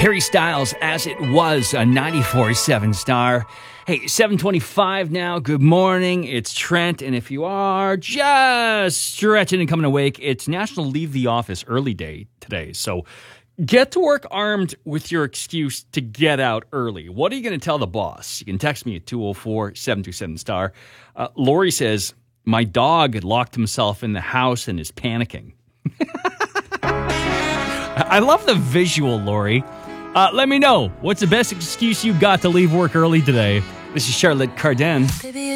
Harry Styles, As It Was, a 94.7 Star. Hey, 7:25 now. Good morning. It's Trent, and if you are just stretching and coming awake, it's National Leave the Office Early Day today. So get to work armed with your excuse to get out early. What are you going to tell the boss? You can text me at 204-727-STAR. Lori says, my dog had locked himself in the house and is panicking. I love the visual, Lori. Let me know. What's the best excuse you got to leave work early today? This is Charlotte Cardin.